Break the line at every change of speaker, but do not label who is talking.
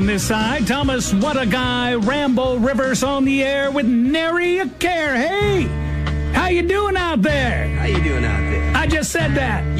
on this side. Thomas, what a guy. Rambo Rivers on the air with nary a care. Hey, how you doing out there?
How you doing out there?
I just said that.